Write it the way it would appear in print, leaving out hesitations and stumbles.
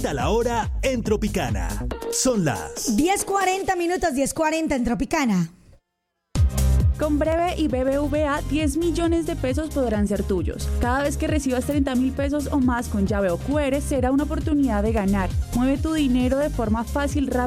A la hora en Tropicana. Son las 10:40 minutos, 10:40 en Tropicana. Con Breve y BBVA, 10 millones de pesos podrán ser tuyos. Cada vez que recibas 30.000 pesos o más con llave o QR, será una oportunidad de ganar. Mueve tu dinero de forma fácil, rápida